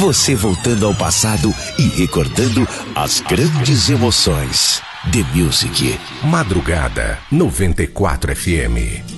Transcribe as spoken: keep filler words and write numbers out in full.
Você voltando ao passado e recordando as grandes emoções. The Music. Madrugada noventa e quatro F M.